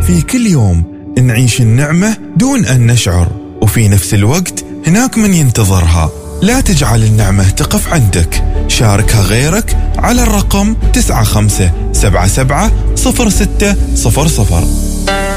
في كل يوم نعيش النعمة دون أن نشعر، وفي نفس الوقت هناك من ينتظرها. لا تجعل النعمة تقف عندك، شاركها غيرك على الرقم 95770600.